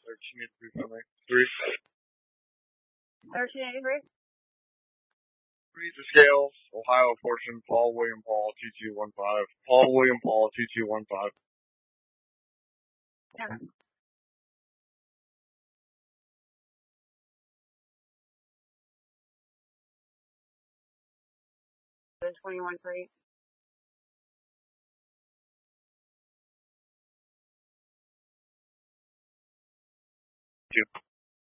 1383. 1383. Read the scales. Ohio portion. Paul William Paul 2215. Paul William Paul 2215. Okay. The 21-3. Two.